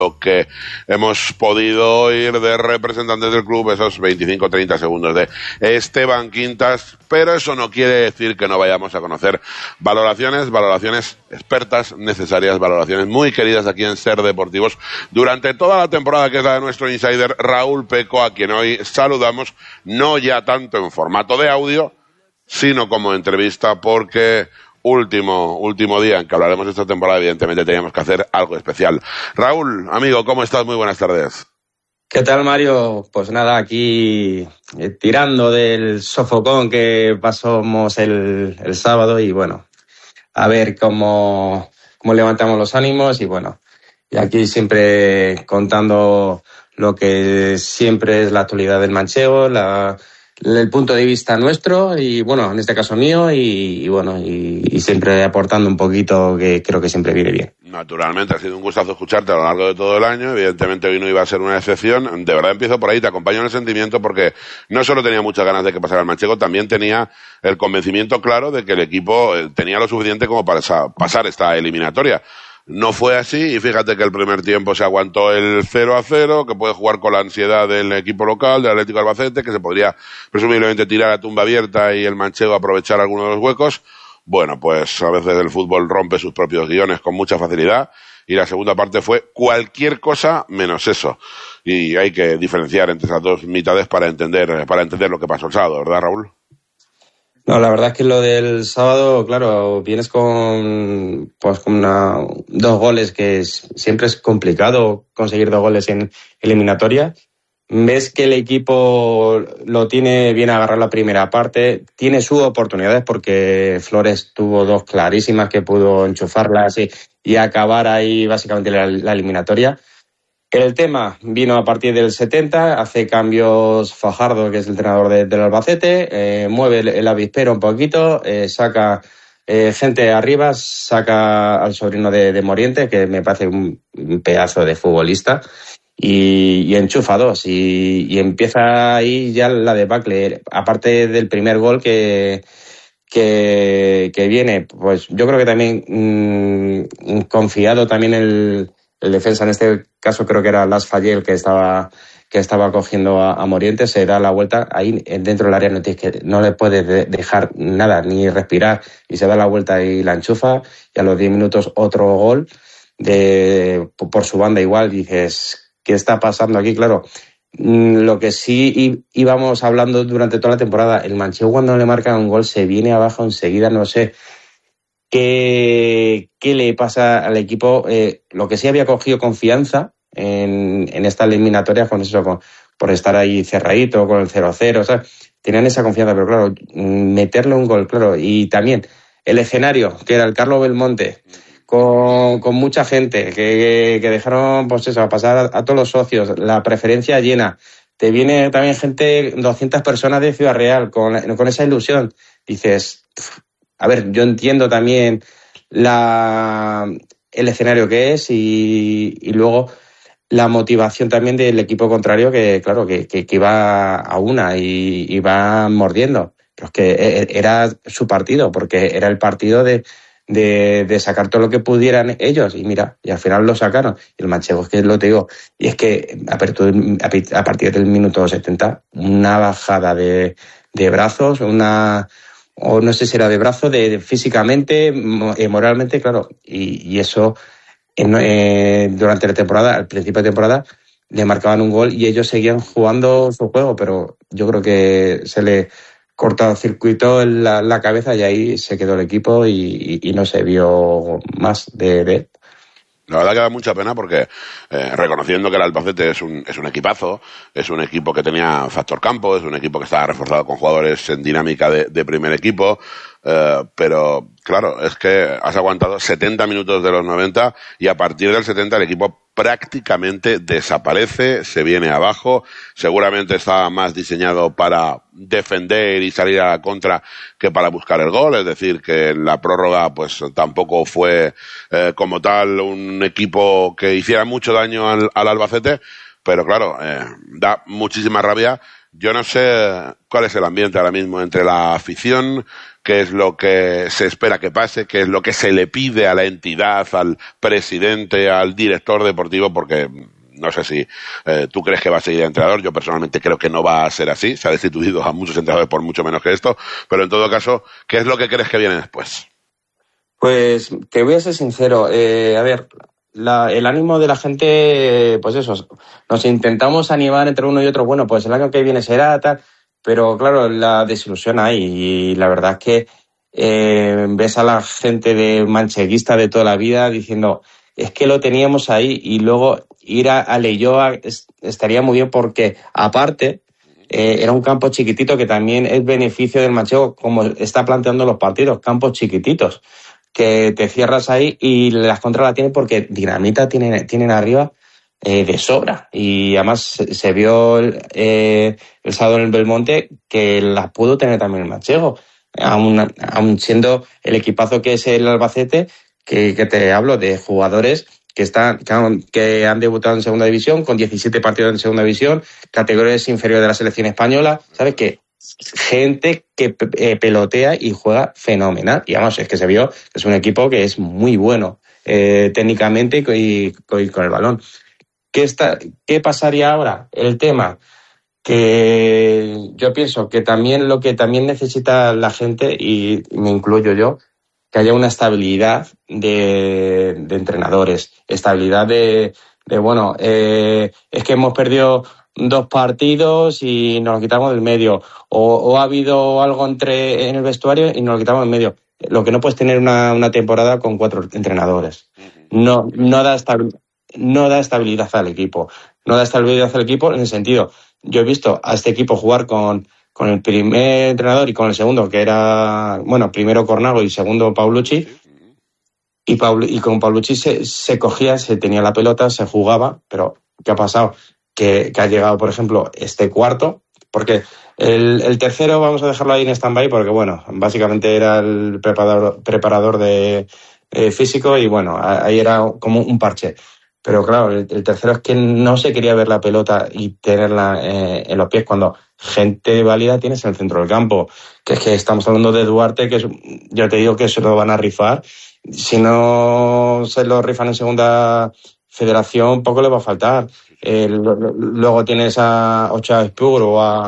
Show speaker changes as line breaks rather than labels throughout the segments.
lo que hemos podido oír de representantes del club, esos 25-30 segundos de Esteban Quintas, pero eso no quiere decir que no vayamos a conocer valoraciones expertas, necesarias, valoraciones muy queridas aquí en Ser Deportivos durante toda la temporada, que es la de nuestro insider Raúl Peco, a quien hoy saludamos, no ya tanto en formato de audio, sino como entrevista, porque último día en que hablaremos de esta temporada, evidentemente teníamos que hacer algo especial. Raúl, amigo, ¿cómo estás? Muy buenas tardes.
¿Qué tal, Mario? Pues nada, aquí tirando del sofocón que pasamos el sábado y bueno, a ver cómo levantamos los ánimos y bueno, y aquí siempre contando lo que siempre es la actualidad del manchego, el punto de vista nuestro y bueno, en este caso mío y bueno, y siempre aportando un poquito, que creo que siempre viene bien.
Naturalmente, ha sido un gustazo escucharte a lo largo de todo el año. Evidentemente hoy no iba a ser una excepción. De verdad empiezo por ahí, te acompaño en el sentimiento, porque no solo tenía muchas ganas de que pasara el manchego, también tenía el convencimiento claro de que el equipo tenía lo suficiente como para pasar esta eliminatoria. No fue así y fíjate que el primer tiempo se aguantó el 0-0, que puede jugar con la ansiedad del equipo local, del Atlético Albacete, que se podría presumiblemente tirar a tumba abierta y el manchego aprovechar alguno de los huecos. Bueno, pues a veces el fútbol rompe sus propios guiones con mucha facilidad y la segunda parte fue cualquier cosa menos eso. Y hay que diferenciar entre esas dos mitades para entender lo que pasó el sábado, ¿verdad, Raúl?
No, la verdad es que lo del sábado, claro, vienes con dos goles, que siempre es complicado conseguir 2 goles en eliminatoria. Ves que el equipo lo tiene bien agarrado la primera parte, tiene sus oportunidades porque Flores tuvo 2 clarísimas que pudo enchufarlas y acabar ahí básicamente la eliminatoria. El tema vino a partir del 70, hace cambios Fajardo, que es el entrenador del Albacete, mueve el avispero un poquito, saca gente arriba, saca al sobrino de Moriente, que me parece un pedazo de futbolista, y enchufa 2, y empieza ahí ya la debacle. Aparte del primer gol que viene, pues yo creo que también confiado también el defensa, en este caso creo que era Las Fallel, que estaba cogiendo a Moriente, se da la vuelta ahí dentro del área, no le puedes dejar nada, ni respirar, y se da la vuelta y la enchufa, y a los 10 minutos otro gol por su banda igual. Dices, ¿qué está pasando aquí? Claro, lo que sí íbamos hablando durante toda la temporada, el manchego cuando le marcan un gol se viene abajo enseguida, no sé ¿qué le pasa al equipo? Lo que sí había cogido confianza en esta eliminatoria por estar ahí cerradito con el 0-0, o sea, tenían esa confianza, pero claro, meterle un gol, claro, y también el escenario, que era el Carlos Belmonte, con mucha gente, que dejaron, pues eso, a pasar a todos los socios, la preferencia llena, te viene también gente, 200 personas de Ciudad Real, con esa ilusión, dices, a ver, yo entiendo también el escenario que es y luego la motivación también del equipo contrario, que claro, que iba a una y va mordiendo. Pero es que era su partido, porque era el partido de sacar todo lo que pudieran ellos, y mira, y al final lo sacaron. Y el manchego, es que lo te digo, y es que a partir del minuto 70, una bajada de brazos, o no sé si era de brazo, físicamente, moralmente, claro, y eso durante la temporada, al principio de temporada, le marcaban un gol y ellos seguían jugando su juego, pero yo creo que se le cortó el circuito en la cabeza y ahí se quedó el equipo y no se vio más de él.
La verdad que da mucha pena porque, reconociendo que el Albacete es un equipazo, es un equipo que tenía factor campo, es un equipo que estaba reforzado con jugadores en dinámica de primer equipo, pero claro, es que has aguantado 70 minutos de los 90 y a partir del 70 el equipo prácticamente desaparece, se viene abajo, seguramente está más diseñado para defender y salir a la contra que para buscar el gol, es decir, que en la prórroga pues tampoco fue como tal un equipo que hiciera mucho daño al Albacete, pero claro, da muchísima rabia. Yo no sé cuál es el ambiente ahora mismo entre la afición, qué es lo que se espera que pase, qué es lo que se le pide a la entidad, al presidente, al director deportivo, porque no sé si tú crees que va a seguir de entrenador. Yo personalmente creo que no va a ser así. Se ha destituido a muchos entrenadores por mucho menos que esto. Pero en todo caso, ¿qué es lo que crees que viene después?
Pues te voy a ser sincero. A ver, el ánimo de la gente, pues eso, nos intentamos animar entre uno y otro. Bueno, pues el año que viene será tal. Pero claro, la desilusión hay. Y la verdad es que ves a la gente de mancheguista de toda la vida diciendo, es que lo teníamos ahí, y luego ir a Leioa estaría muy bien porque, aparte, era un campo chiquitito que también es beneficio del manchego, como está planteando los partidos, campos chiquititos, que te cierras ahí y las contras la tienen porque dinamita tienen arriba de sobra. Y además se vio el sábado en el Belmonte que las pudo tener también el manchego, aun siendo el equipazo que es el Albacete, que te hablo de jugadores que han debutado en segunda división, con 17 partidos en segunda división, categorías inferiores de la selección española, ¿sabes? Que gente que pelotea y juega fenomenal. Y además es que se vio que es un equipo que es muy bueno técnicamente y con el balón. ¿Qué pasaría ahora? El tema que yo pienso que también lo que también necesita la gente, y me incluyo yo, que haya una estabilidad de entrenadores, estabilidad es que hemos perdido 2 partidos y nos lo quitamos del medio, o ha habido algo en el vestuario y nos lo quitamos del medio. Lo que no puedes tener una temporada con 4 entrenadores. No da estabilidad al equipo. No da estabilidad al equipo en el sentido, yo he visto a este equipo jugar con el primer entrenador y con el segundo, que era, primero Cornago y segundo Paulucci, y con Paulucci se cogía, se tenía la pelota, se jugaba, pero ¿qué ha pasado? Que ha llegado, por ejemplo, este cuarto, porque el tercero vamos a dejarlo ahí en stand-by, porque básicamente era el preparador de físico, y ahí era como un parche. Pero claro, el tercero es que no se quería ver la pelota y tenerla en los pies, cuando gente válida tienes en el centro del campo. Que es que estamos hablando de Duarte, que yo te digo que se lo van a rifar. Si no se lo rifan en segunda federación, poco le va a faltar. Luego tienes a Ochoa Spur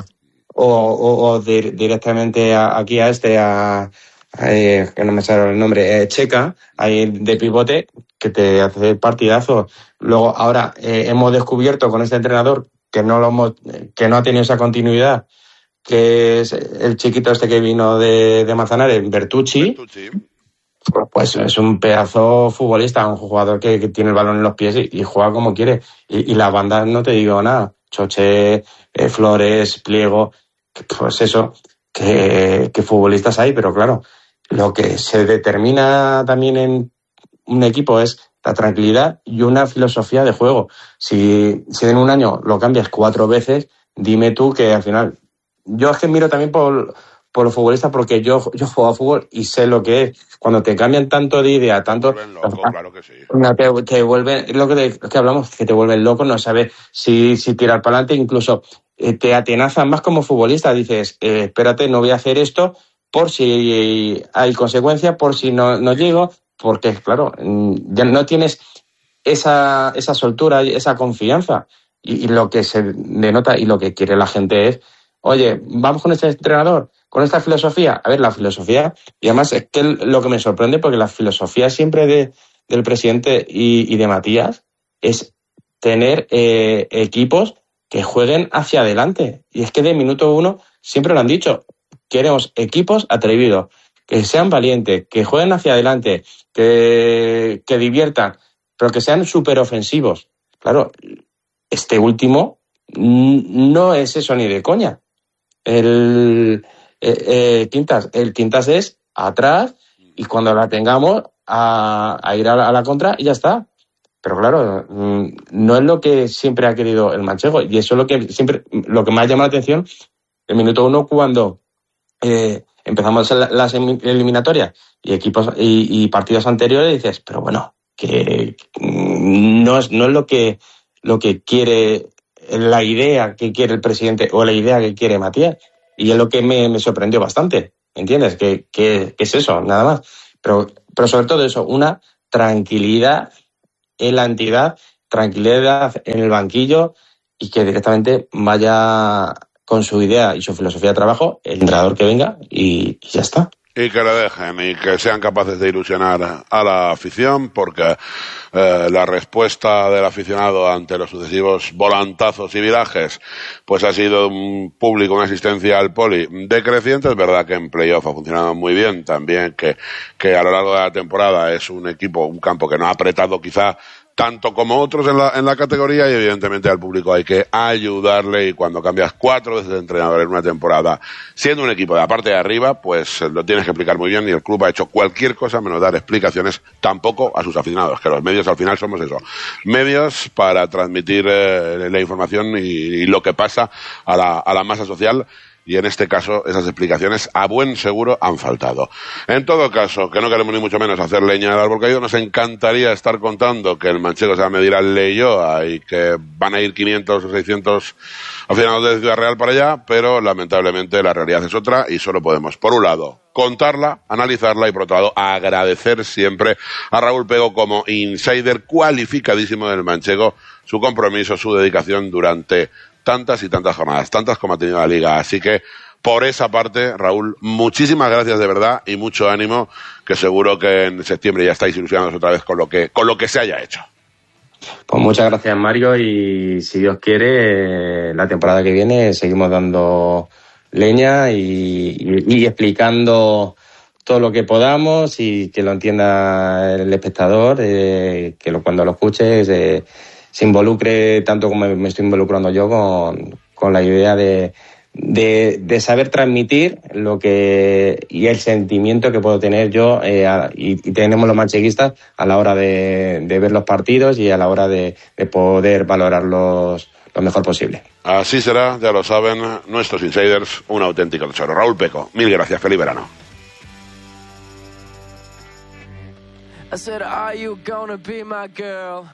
o directamente aquí a que no me sale el nombre, Checa, ahí de pivote, que te hace partidazo. Luego, ahora hemos descubierto con este entrenador que no ha tenido esa continuidad, que es el chiquito este que vino de Manzanares, Bertucci. Pues es un pedazo futbolista, un jugador que tiene el balón en los pies y juega como quiere. Y las bandas no te digo nada. Choche, Flores, Pliego, pues eso, que futbolistas hay, pero claro, lo que se determina también en un equipo es la tranquilidad y una filosofía de juego. Si en un año lo cambias 4 veces, dime tú que al final... Yo es que miro también por los futbolistas, porque yo juego a fútbol y sé lo que es. Cuando te cambian tanto de idea, tanto...
Loco, claro que sí.
Te vuelven... Lo que hablamos, que te vuelven loco, no sabes si tirar para adelante, incluso te atenazan más como futbolista. Dices, espérate, no voy a hacer esto por si hay consecuencias, por si no llego, porque, claro, ya no tienes esa soltura, esa confianza. Y lo que se denota y lo que quiere la gente es, oye, vamos con este entrenador, con esta filosofía. A ver, la filosofía, y además es que lo que me sorprende, porque la filosofía siempre del presidente y de Matías es tener equipos que jueguen hacia adelante. Y es que de minuto 1 siempre lo han dicho, queremos equipos atrevidos, que sean valientes, que jueguen hacia adelante, que diviertan, pero que sean súper ofensivos. Claro, este último no es eso ni de coña. El Quintas es atrás, y cuando la tengamos a ir a la contra y ya está. Pero claro, no es lo que siempre ha querido el manchego, y eso es lo que me ha llamado la atención el minuto 1 cuando empezamos las eliminatorias y equipos y partidos anteriores, y dices, pero bueno, que no es lo que quiere, la idea que quiere el presidente o la idea que quiere Matías. Y es lo que me sorprendió bastante. ¿entiendes? Que es eso, nada más. Pero sobre todo eso, una tranquilidad en la entidad, tranquilidad en el banquillo y que directamente vaya con su idea y su filosofía de trabajo el entrenador que venga y ya está.
Y que le dejen y que sean capaces de ilusionar a la afición, porque la respuesta del aficionado ante los sucesivos volantazos y virajes pues ha sido un público, una asistencia al Poli decreciente. Es verdad que en playoff ha funcionado muy bien también, que a lo largo de la temporada es un campo que no ha apretado quizá tanto como otros en la categoría, y evidentemente al público hay que ayudarle, y cuando cambias 4 veces de entrenador en una temporada siendo un equipo de la parte de arriba, pues lo tienes que explicar muy bien, y el club ha hecho cualquier cosa menos dar explicaciones tampoco a sus aficionados, que los medios al final somos eso, medios para transmitir la información y lo que pasa a la masa social. Y en este caso esas explicaciones a buen seguro han faltado. En todo caso, que no queremos ni mucho menos hacer leña del árbol caído, nos encantaría estar contando que el manchego se va a medir al Leioa y que van a ir 500 o 600 aficionados de Ciudad Real para allá, pero lamentablemente la realidad es otra y solo podemos, por un lado, contarla, analizarla, y por otro lado, agradecer siempre a Raúl Pego como insider cualificadísimo del manchego, su compromiso, su dedicación durante tantas y tantas jornadas, tantas como ha tenido la Liga. Así que, por esa parte, Raúl, muchísimas gracias de verdad y mucho ánimo, que seguro que en septiembre ya estáis ilusionados otra vez con lo que se haya hecho.
Pues muchas gracias, Mario, y si Dios quiere, la temporada que viene seguimos dando leña y explicando todo lo que podamos y que lo entienda el espectador, cuando lo escuche se involucre tanto como me estoy involucrando yo con la idea de saber transmitir lo que y el sentimiento que puedo tener yo y tenemos los mancheguistas a la hora de ver los partidos y a la hora de poder valorarlos lo mejor posible.
Así será, ya lo saben nuestros insiders, un auténtico tesoro. Raúl Pego, mil gracias, feliz verano. I said, are you gonna be my girl?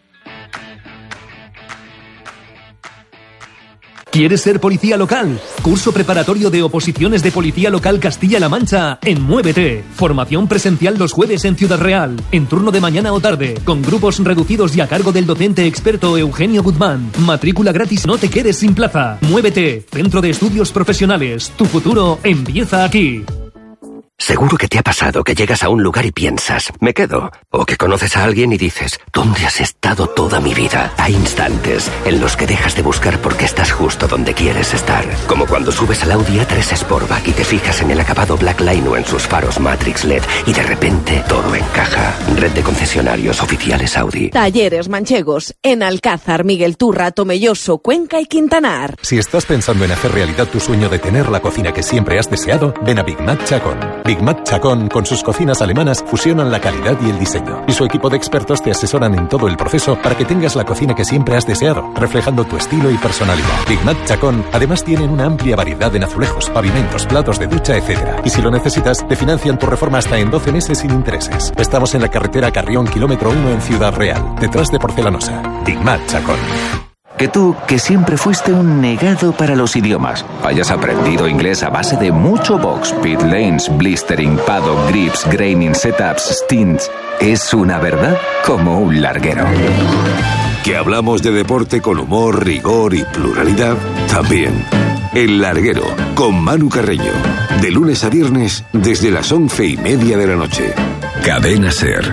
¿Quieres ser policía local? Curso preparatorio de oposiciones de Policía Local Castilla-La Mancha en Muévete. Formación presencial los jueves en Ciudad Real, en turno de mañana o tarde, con grupos reducidos y a cargo del docente experto Eugenio Guzmán. Matrícula gratis, no te quedes sin plaza. Muévete, Centro de Estudios Profesionales. Tu futuro empieza aquí.
Seguro que te ha pasado que llegas a un lugar y piensas, me quedo. O que conoces a alguien y dices, ¿dónde has estado toda mi vida? Hay instantes en los que dejas de buscar porque estás justo donde quieres estar. Como cuando subes al Audi A3 Sportback y te fijas en el acabado Black Line o en sus faros Matrix LED y de repente todo encaja. Red de concesionarios oficiales Audi.
Talleres manchegos en Alcázar, Miguel Turra, Tomelloso, Cuenca y Quintanar.
Si estás pensando en hacer realidad tu sueño de tener la cocina que siempre has deseado, ven a Big Mac Chacón. Big Mac Chacón, con sus cocinas alemanas, fusionan la calidad y el diseño. Y su equipo de expertos te asesoran en todo el proceso para que tengas la cocina que siempre has deseado, reflejando tu estilo y personalidad. Big Mac Chacón, además, tienen una amplia variedad en azulejos, pavimentos, platos de ducha, etc. Y si lo necesitas, te financian tu reforma hasta en 12 meses sin intereses. Estamos en la carretera Carrión, kilómetro 1 en Ciudad Real, detrás de Porcelanosa. Big Mac Chacón.
Que tú, que siempre fuiste un negado para los idiomas, hayas aprendido inglés a base de mucho box, pit lanes, blistering, paddock, grips, graining, setups, stints, es una verdad como un larguero.
Que hablamos de deporte con humor, rigor y pluralidad, también. El Larguero, con Manu Carreño, de lunes a viernes desde las 11:30 de la noche. Cadena SER.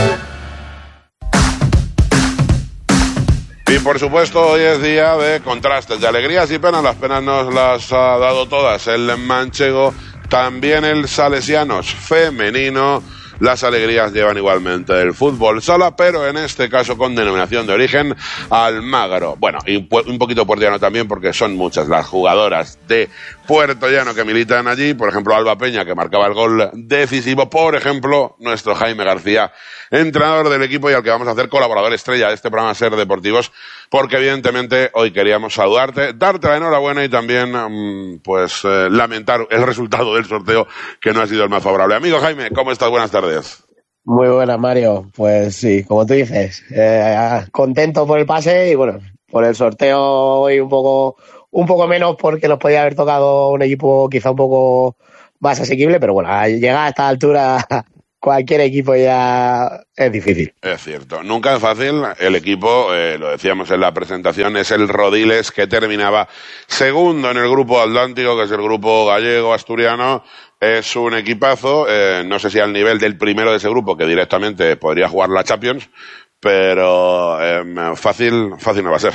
Y por supuesto hoy es día de contrastes, de alegrías y penas. Las penas nos las ha dado todas el manchego, también el salesianos femenino. Las alegrías llevan igualmente el fútbol sala, pero en este caso con denominación de origen almágaro. Bueno, y un poquito puertollano también, porque son muchas las jugadoras de Puerto Llano que militan allí. Por ejemplo, Alba Peña, que marcaba el gol decisivo. Por ejemplo, nuestro Jaime García, entrenador del equipo y al que vamos a hacer colaborador estrella de este programa Ser Deportivos, porque evidentemente hoy queríamos saludarte, darte la enhorabuena y también lamentar el resultado del sorteo, que no ha sido el más favorable. Amigo Jaime, ¿cómo estás? Buenas tardes.
Muy buenas, Mario. Pues sí, como tú dices, contento por el pase y bueno, por el sorteo hoy un poco menos, porque nos podía haber tocado un equipo quizá un poco más asequible, pero bueno, al llegar a esta altura cualquier equipo ya es difícil.
Es cierto, nunca es fácil. El equipo, lo decíamos en la presentación, es el Rodiles, que terminaba segundo en el grupo Atlántico, que es el grupo gallego, asturiano. Es un equipazo, no sé si al nivel del primero de ese grupo, que directamente podría jugar la Champions, pero fácil no va a ser.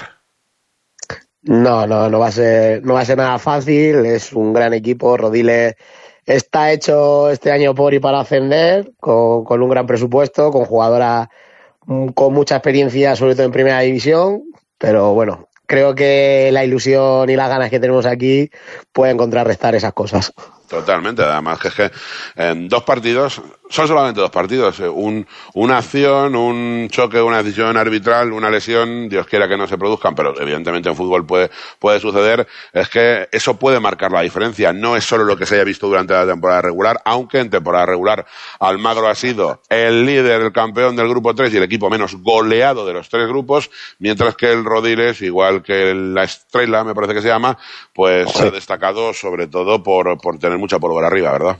No va a ser nada fácil. Es un gran equipo. Rodiles está hecho este año por y para ascender, con un gran presupuesto, con jugadoras con mucha experiencia, sobre todo en primera división, pero bueno, creo que la ilusión y las ganas que tenemos aquí pueden contrarrestar esas cosas.
Totalmente, además que es que en 2 partidos, son solamente 2 partidos, una acción, un choque, una decisión arbitral, una lesión, Dios quiera que no se produzcan, pero evidentemente en fútbol puede suceder, es que eso puede marcar la diferencia, no es solo lo que se haya visto durante la temporada regular, aunque en temporada regular Almagro ha sido el líder, el campeón del grupo 3 y el equipo menos goleado de los 3 grupos, mientras que el Rodiles, igual que la Estrella, me parece que se llama, pues sí, ha destacado sobre todo por tener mucha pólvora arriba, ¿verdad?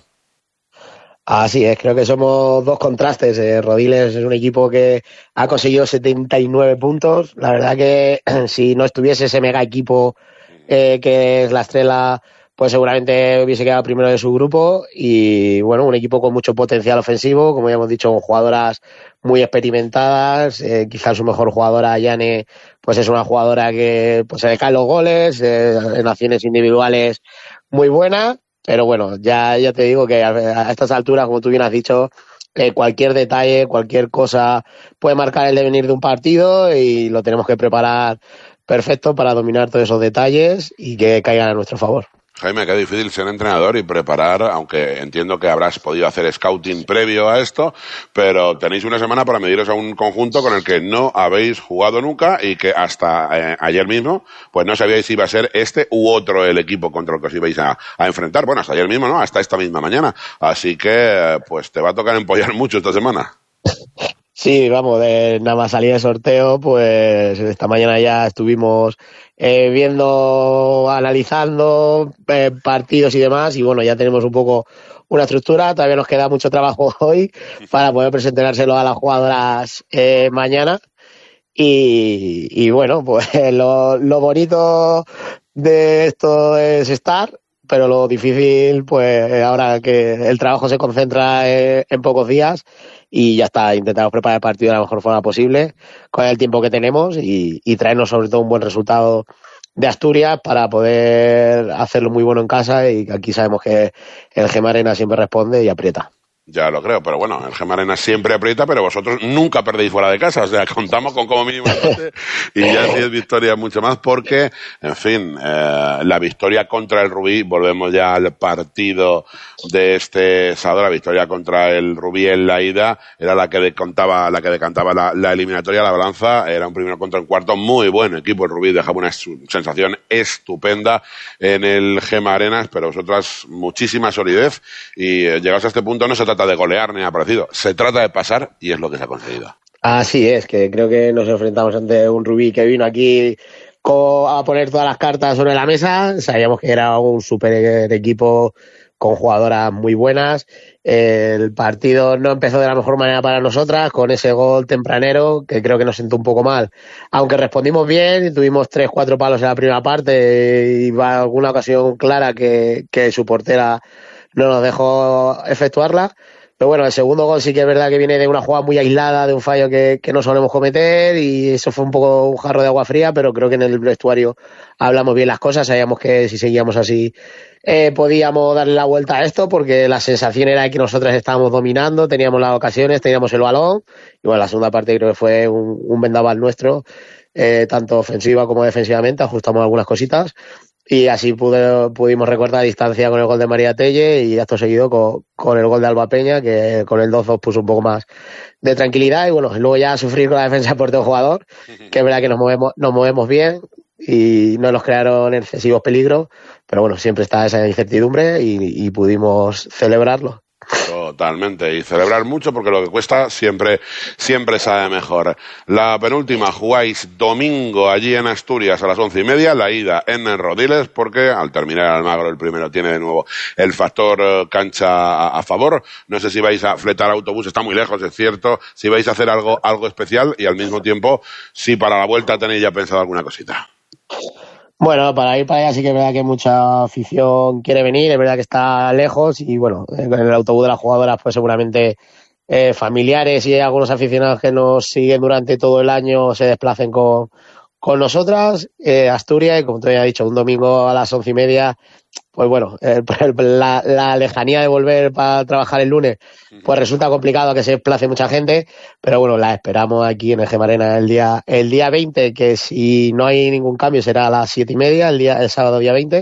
Así es, creo que somos 2 contrastes. Rodiles es un equipo que ha conseguido 79 puntos. La verdad que si no estuviese ese mega equipo que es la Estrella, pues seguramente hubiese quedado primero de su grupo. Y bueno, un equipo con mucho potencial ofensivo, como ya hemos dicho, con jugadoras muy experimentadas. Quizás su mejor jugadora, Yane, pues es una jugadora que pues se le caen los goles, en acciones individuales muy buena. Pero bueno, ya te digo que a estas alturas, como tú bien has dicho, cualquier detalle, cualquier cosa puede marcar el devenir de un partido y lo tenemos que preparar perfecto para dominar todos esos detalles y que caigan a nuestro favor.
Jaime, qué difícil ser entrenador y preparar, aunque entiendo que habrás podido hacer scouting previo a esto, pero tenéis una semana para mediros a un conjunto con el que no habéis jugado nunca y que hasta ayer mismo pues no sabíais si iba a ser este u otro el equipo contra el que os ibais a enfrentar. Bueno, hasta ayer mismo no, hasta esta misma mañana. Así que pues te va a tocar empollar mucho esta semana.
Sí, vamos, nada más salir de sorteo, pues esta mañana ya estuvimos viendo, analizando partidos y demás, y bueno, ya tenemos un poco una estructura. Todavía nos queda mucho trabajo hoy para poder presentárselo a las jugadoras mañana. Y bueno, pues lo bonito de esto es estar, pero lo difícil, pues ahora que el trabajo se concentra en pocos días, y ya está, intentamos preparar el partido de la mejor forma posible con el tiempo que tenemos y traernos sobre todo un buen resultado de Asturias para poder hacerlo muy bueno en casa, y aquí sabemos que el Gema Arena siempre responde y aprieta.
Ya lo creo, pero bueno, el Gema Arena siempre aprieta, pero vosotros nunca perdéis fuera de casa, o sea, contamos con como mínimo y ya 10 victorias mucho más, porque, en fin, la victoria contra el Rubí, volvemos ya al partido de este sábado, la victoria contra el Rubí en la ida, era la que decantaba la eliminatoria, la balanza, era un primero contra un cuarto, muy buen equipo el Rubí, dejaba una sensación estupenda en el Gema Arenas, pero vosotras muchísima solidez, y llegados a este punto no se trata de golear ni nada parecido, se trata de pasar y es lo que se ha conseguido.
Así es, que creo que nos enfrentamos ante un Rubí que vino aquí a poner todas las cartas sobre la mesa. Sabíamos que era un super equipo con jugadoras muy buenas. El partido no empezó de la mejor manera para nosotras, con ese gol tempranero que creo que nos sentó un poco mal, aunque respondimos bien y tuvimos 3-4 palos en la primera parte y alguna ocasión clara que su portera no nos dejó efectuarla. Pero bueno, el segundo gol sí que es verdad que viene de una jugada muy aislada, de un fallo que no solemos cometer, y eso fue un poco un jarro de agua fría, pero creo que en el vestuario hablamos bien las cosas, sabíamos que si seguíamos así podíamos darle la vuelta a esto, porque la sensación era que nosotras estábamos dominando, teníamos las ocasiones, teníamos el balón, y bueno, la segunda parte creo que fue un vendaval nuestro, tanto ofensiva como defensivamente, ajustamos algunas cositas, y así pudimos recortar distancia con el gol de María Telle, y acto seguido con el gol de Alba Peña, que con el 2-2 puso un poco más de tranquilidad, y bueno, luego ya sufrir con la defensa por todo jugador, que es verdad que nos movemos bien y no nos crearon excesivos peligros, pero bueno, siempre está esa incertidumbre y pudimos celebrarlo.
Totalmente, y celebrar mucho porque lo que cuesta siempre sabe mejor. La penúltima jugáis domingo allí en Asturias a las 11:30, la ida en Rodiles, porque al terminar Almagro el primero tiene de nuevo el factor cancha a favor. No sé si vais a fletar autobús, está muy lejos, es cierto, si vais a hacer algo especial y al mismo tiempo si para la vuelta tenéis ya pensado alguna cosita.
Bueno, para ir para allá sí que es verdad que mucha afición quiere venir, es verdad que está lejos y bueno, en el autobús de las jugadoras pues seguramente familiares y algunos aficionados que nos siguen durante todo el año se desplacen con nosotras. Asturias, y como te había dicho, un domingo a las 11:30, pues bueno, la lejanía de volver para trabajar el lunes, pues resulta complicado que se desplace mucha gente, pero bueno, la esperamos aquí en el Gemarena el día 20, que si no hay ningún cambio será a las 7:30, el sábado día 20,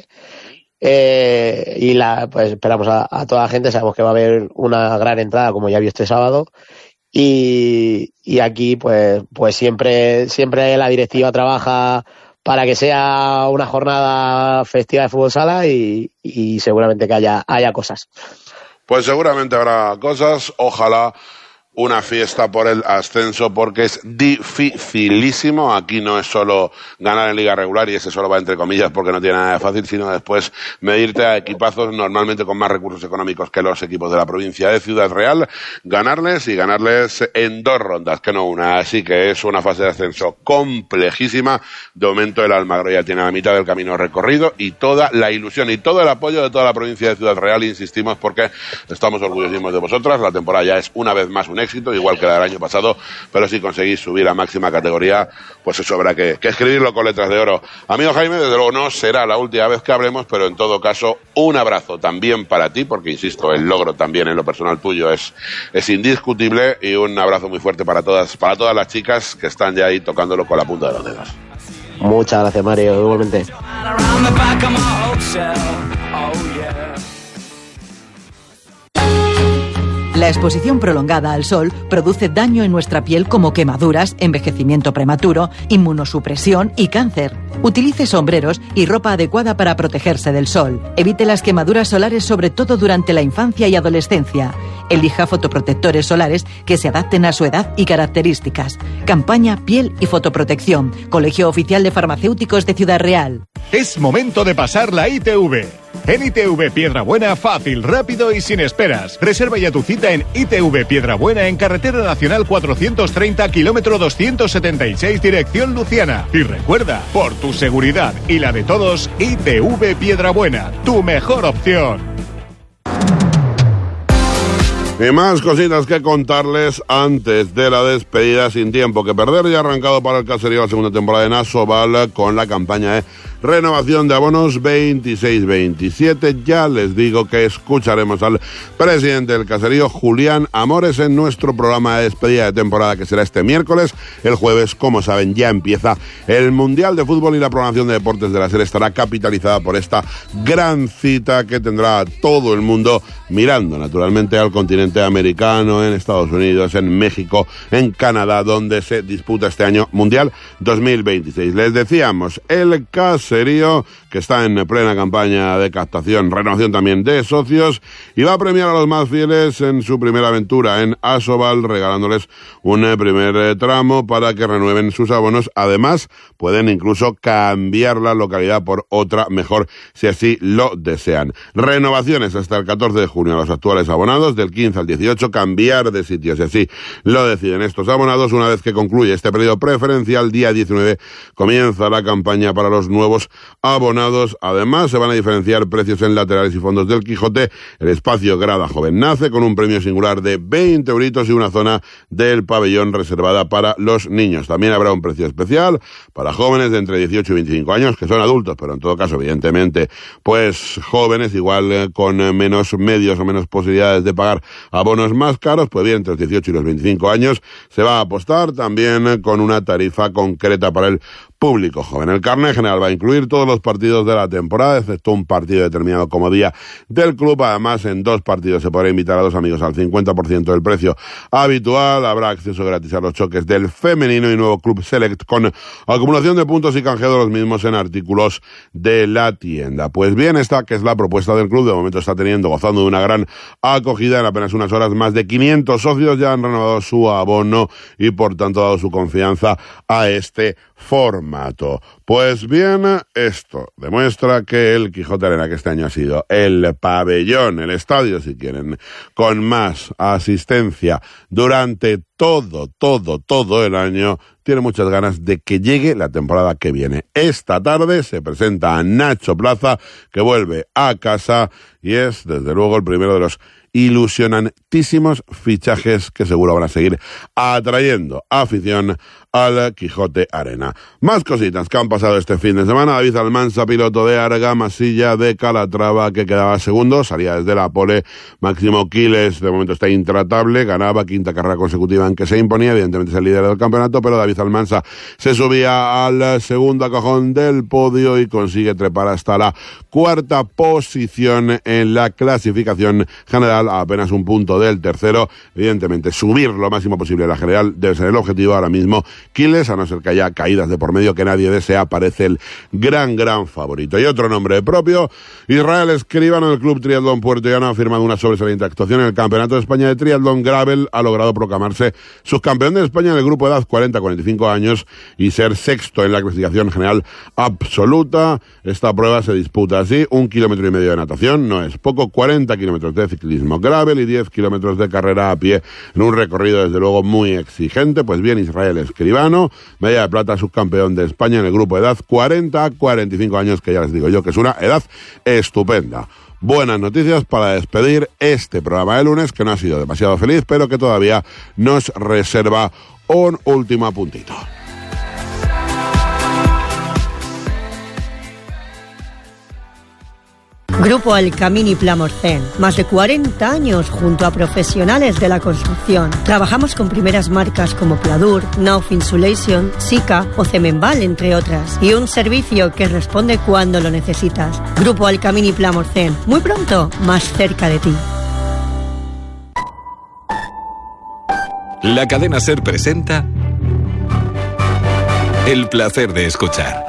y pues esperamos a toda la gente. Sabemos que va a haber una gran entrada, como ya vio este sábado, y aquí pues siempre la directiva trabaja para que sea una jornada festiva de fútbol sala y seguramente que haya cosas.
Pues seguramente habrá cosas, ojalá una fiesta por el ascenso, porque es dificilísimo. Aquí no es solo ganar en liga regular, y ese solo va entre comillas porque no tiene nada de fácil, sino después medirte a equipazos normalmente con más recursos económicos que los equipos de la provincia de Ciudad Real, ganarles en 2 rondas, que no una. Así que es una fase de ascenso complejísima. De momento el Almagro ya tiene la mitad del camino recorrido y toda la ilusión y todo el apoyo de toda la provincia de Ciudad Real, insistimos, porque estamos orgullosísimos de vosotras. La temporada ya es una vez más un éxito, igual que la del año pasado, pero si conseguís subir a máxima categoría, pues eso habrá que escribirlo con letras de oro. Amigo Jaime, desde luego no será la última vez que hablemos, pero en todo caso, un abrazo también para ti, porque insisto, el logro también en lo personal tuyo es indiscutible, y un abrazo muy fuerte para todas las chicas que están ya ahí tocándolo con la punta de los dedos.
Muchas gracias, Mario, igualmente.
La exposición prolongada al sol produce daño en nuestra piel como quemaduras, envejecimiento prematuro, inmunosupresión y cáncer. Utilice sombreros y ropa adecuada para protegerse del sol. Evite las quemaduras solares, sobre todo durante la infancia y adolescencia. Elija fotoprotectores solares que se adapten a su edad y características. Campaña Piel y Fotoprotección. Colegio Oficial de Farmacéuticos de Ciudad Real.
Es momento de pasar la ITV. En ITV Piedrabuena, fácil, rápido y sin esperas. Reserva ya tu cita en ITV Piedrabuena, en Carretera Nacional 430, kilómetro 276, dirección Luciana. Y recuerda, por tu seguridad y la de todos, ITV Piedrabuena, tu mejor opción.
Y más cositas que contarles antes de la despedida, sin tiempo que perder. Ya ha arrancado para el caserío la segunda temporada de Asobal con la campaña de renovación de abonos 26-27. Ya les digo que escucharemos al presidente del caserío, Julián Amores, en nuestro programa de despedida de temporada, que será este miércoles. El jueves, como saben, ya empieza el Mundial de Fútbol, y la programación de deportes de la SER estará capitalizada por esta gran cita que tendrá a todo el mundo mirando, naturalmente, al continente americano, en Estados Unidos, en México, en Canadá, donde se disputa este año Mundial 2026. Les decíamos, el caserío, que está en plena campaña de captación, renovación también de socios, y va a premiar a los más fieles en su primera aventura en Asobal, regalándoles un primer tramo para que renueven sus abonos. Además, pueden incluso cambiar la localidad por otra mejor, si así lo desean. Renovaciones hasta el 14 de junio a los actuales abonados, del 15 al 18, cambiar de sitio, si así lo deciden estos abonados. Una vez que concluye este periodo preferencial, día 19, comienza la campaña para los nuevos abonados. Además, se van a diferenciar precios en laterales y fondos del Quijote. El espacio Grada Joven nace con un premio singular de 20 euritos y una zona del pabellón reservada para los niños. También habrá un precio especial para jóvenes de entre 18 y 25 años, que son adultos, pero en todo caso, evidentemente, pues jóvenes, igual con menos medios o menos posibilidades de pagar abonos más caros. Pues bien, entre los 18 y los 25 años se va a apostar también con una tarifa concreta para el público joven. El carné general va a incluir todos los partidos de la temporada, excepto un partido determinado como día del club. Además, en 2 partidos se podrá invitar a 2 amigos al 50% del precio habitual. Habrá acceso gratis a los choques del femenino y nuevo Club Select con acumulación de puntos y canjeo de los mismos en artículos de la tienda. Pues bien, esta que es la propuesta del club, de momento está gozando de una gran acogida. En apenas unas horas más de 500 socios ya han renovado su abono y por tanto dado su confianza a este formato. Pues bien, esto demuestra que el Quijote Arena, que este año ha sido el pabellón, el estadio si quieren, con más asistencia durante todo el año, tiene muchas ganas de que llegue la temporada que viene. Esta tarde se presenta a Nacho Plaza, que vuelve a casa y es, desde luego, el primero de los ilusionantísimos fichajes que seguro van a seguir atrayendo afición al Quijote Arena. Más cositas que han pasado este fin de semana. David Almansa, piloto de Argamasilla de Calatrava, que quedaba segundo, salía desde la pole. Máximo Quiles, de momento está intratable, ganaba 5ª carrera consecutiva en que se imponía, evidentemente es el líder del campeonato, pero David Almansa se subía al segundo cajón del podio y consigue trepar hasta la 4ª posición en la clasificación general, a apenas un punto del tercero. Evidentemente, subir lo máximo posible en la general debe ser el objetivo ahora mismo. Quiles, a no ser que haya caídas de por medio que nadie desea, parece el gran favorito. Y otro nombre propio, Israel Escribano, del Club Triatlón Puertollano, ha firmado una sobresaliente actuación en el Campeonato de España de Triatlón Gravel. Ha logrado proclamarse subcampeón de España en el grupo de edad 40-45 años y ser sexto en la clasificación general absoluta. Esta prueba se disputa así: 1,5 kilómetros de natación, no es poco, 40 kilómetros de ciclismo gravel y 10 kilómetros de carrera a pie, en un recorrido desde luego muy exigente. Pues bien, Israel Escribano, medalla de plata, subcampeón de España en el grupo de edad 40-45 años, que ya les digo yo que es una edad estupenda. Buenas noticias para despedir este programa de lunes, que no ha sido demasiado feliz, pero que todavía nos reserva un último puntito.
Grupo Alcamini Plamorcén, más de 40 años junto a profesionales de la construcción. Trabajamos con primeras marcas como Pladur, Nauf Insulation, Sika o Cemenval, entre otras. Y un servicio que responde cuando lo necesitas. Grupo Alcamini Plamorcén, muy pronto, más cerca de ti.
La cadena SER presenta El placer de escuchar.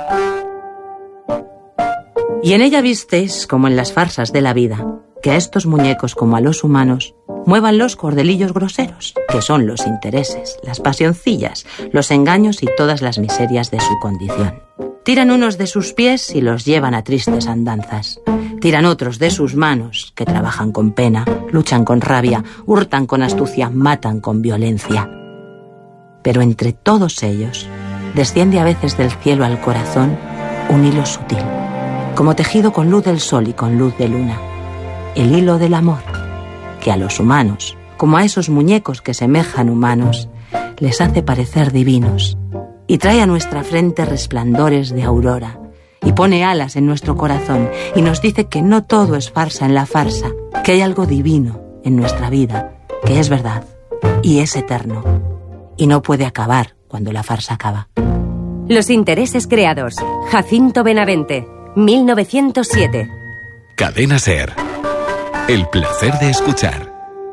Y en ella visteis, como en las farsas de la vida, que a estos muñecos como a los humanos muevan los cordelillos groseros, que son los intereses, las pasioncillas, los engaños y todas las miserias de su condición. Tiran unos de sus pies y los llevan a tristes andanzas. Tiran otros de sus manos, que trabajan con pena, luchan con rabia, hurtan con astucia, matan con violencia. Pero entre todos ellos desciende a veces del cielo al corazón un hilo sutil, como tejido con luz del sol y con luz de luna, el hilo del amor, que a los humanos, como a esos muñecos que semejan humanos, les hace parecer divinos, y trae a nuestra frente resplandores de aurora, y pone alas en nuestro corazón, y nos dice que no todo es farsa en la farsa, que hay algo divino en nuestra vida, que es verdad, y es eterno, y no puede acabar cuando la farsa acaba.
Los intereses creados. Jacinto Benavente, 1907.
Cadena SER. El placer de escuchar.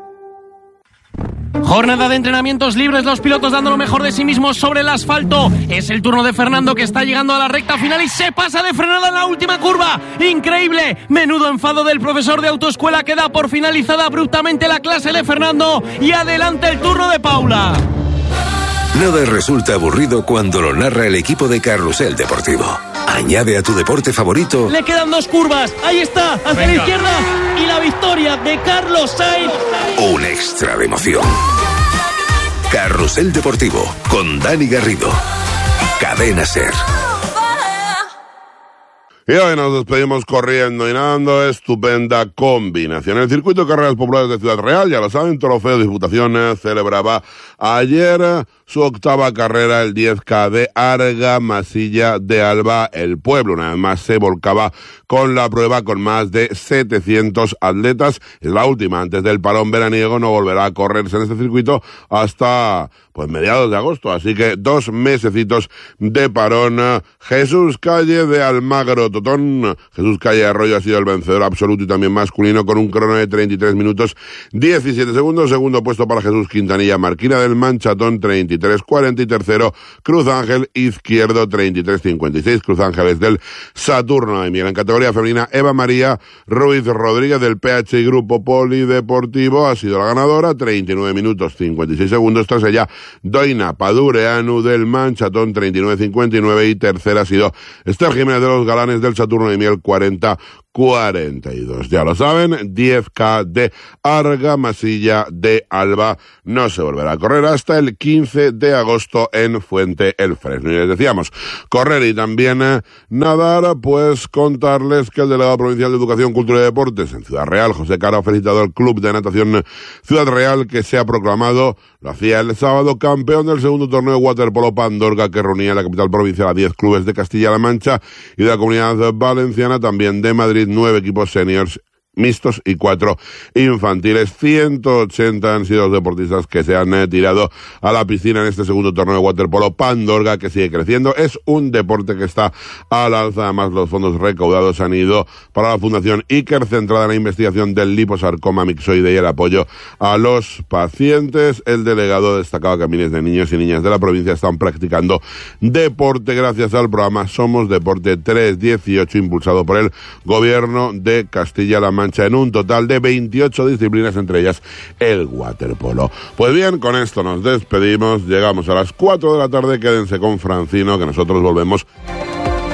Jornada de entrenamientos libres, los pilotos dando lo mejor de sí mismos sobre el asfalto. Es el turno de Fernando, que está llegando a la recta final y se pasa de frenada en la última curva. ¡Increíble! Menudo enfado del profesor de autoescuela, que da por finalizada abruptamente la clase de Fernando. Y adelante el turno de Paula.
Nada resulta aburrido cuando lo narra el equipo de Carrusel Deportivo. Añade a tu deporte favorito.
Le quedan 2 curvas. Ahí está, hacia la izquierda. Y la victoria de Carlos Sainz.
Un extra de emoción. Carrusel Deportivo con Dani Garrido. Cadena SER.
Y hoy nos despedimos corriendo y nadando. Estupenda combinación. El circuito de carreras populares de Ciudad Real, ya lo saben, Trofeo Diputación, celebraba ayer su 8ª carrera, el 10K de Argamasilla de Alba. El pueblo una vez más se volcaba con la prueba, con más de 700 atletas. Es la última antes del parón veraniego, no volverá a correrse en este circuito hasta pues mediados de agosto, así que 2 mesecitos de parón. Jesús Calle de Almagro Totón. Jesús Calle Arroyo ha sido el vencedor absoluto y también masculino con un crono de 33 minutos 17 segundos. Segundo puesto para Jesús Quintanilla Marquina del Manchatón, 33-40, y tercero Cruz Ángel Izquierdo, 33-56. Cruz Ángel es del Saturno de Miel. En categoría femenina, Eva María Ruiz Rodríguez del PH Grupo Polideportivo ha sido la ganadora, 39 minutos 56 segundos. Tras ella, Doina Padureanu del Manchatón, 39-59, y tercera ha sido Esther Jiménez de los Galanes del Saturno de Miel, 40-42. Ya lo saben, 10K de Argamasilla de Alba. No se volverá a correr hasta el 15 de agosto en Fuente el Fresno. Y les decíamos, correr y también nadar, pues contarles que el delegado provincial de Educación, Cultura y Deportes en Ciudad Real, José Caro, ha felicitado al Club de Natación Ciudad Real, que se ha proclamado, lo hacía el sábado, campeón del segundo torneo de waterpolo Pandorga, que reunía en la capital provincial a 10 clubes de Castilla-La Mancha y de la Comunidad Valenciana, también de Madrid, 9 equipos seniors mixtos y 4 infantiles. 180 han sido los deportistas que se han tirado a la piscina en este segundo torneo de waterpolo Pandorga, que sigue creciendo. Es un deporte que está al alza. Además, los fondos recaudados han ido para la Fundación Iker, centrada en la investigación del liposarcoma mixoide y el apoyo a los pacientes. El delegado destacaba que miles de niños y niñas de la provincia están practicando deporte gracias al programa Somos Deporte 318, impulsado por el Gobierno de Castilla-La Mancha, en un total de 28 disciplinas, entre ellas el waterpolo. Pues bien, con esto nos despedimos, llegamos a las 4 de la tarde, quédense con Francino, que nosotros volvemos